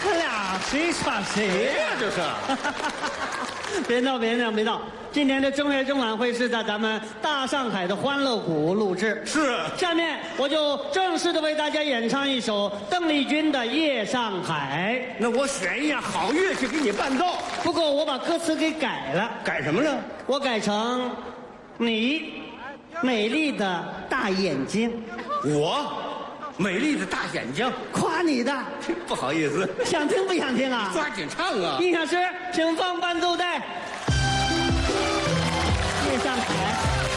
他俩谁耍谁呀？ 这是。 别闹，别闹，别闹！今天的正月征晚会是在咱们大上海的欢乐谷录制。 是。 下面我就正式的为大家演唱一首邓丽君的《夜上海》。 那我选一样好乐器给你伴奏。 不过我把歌词给改了。 改什么了？ 我改成你美丽的大眼睛。 我美丽的大眼睛。 夸你的。 不好意思。 想听不想听啊？ 抓紧唱啊！ 音响师，请放伴奏带。